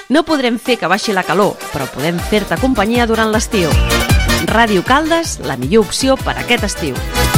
No podrem fer que baixi la calor, però podem fer-te companyia durant l'estiu. Ràdio Caldes, la millor opció per a aquest estiu.